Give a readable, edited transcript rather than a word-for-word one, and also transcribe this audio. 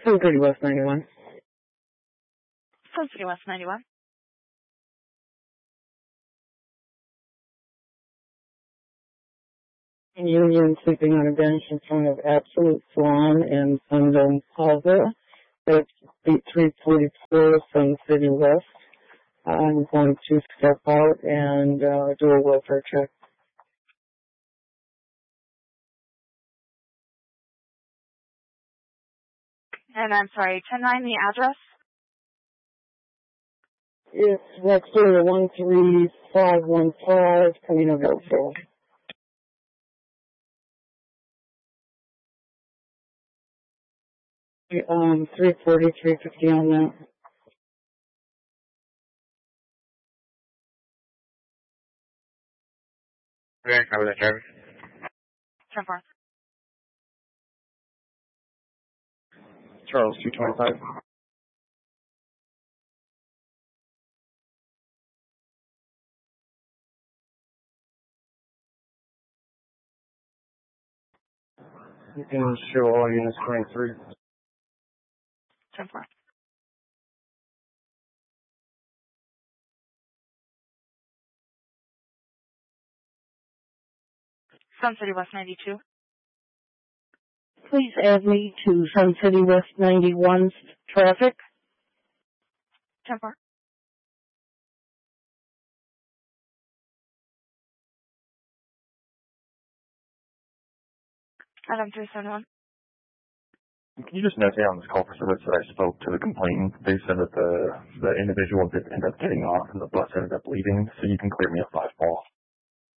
Sun City West 91. Sun City West 91. Union sleeping on a bench in front of Absolute Salon and Sundome Plaza. That's Beat 344, Sun City West. I'm going to step out and do a welfare check. And I'm sorry, 10-9, the address? It's Wexler 13515, Camino del Sol. 340, 350 on that. Okay, cover that, driver. 10-4. Charles, 225. You can show all units 23. 10-4. Sun City West 92. Please add me to Sun City West 91's traffic. 10-4. Adam 371. Can you just notate on this call for service that I spoke to the complainant? They said that the individual did end up getting off and the bus ended up leaving, so you can clear me a 5 ball.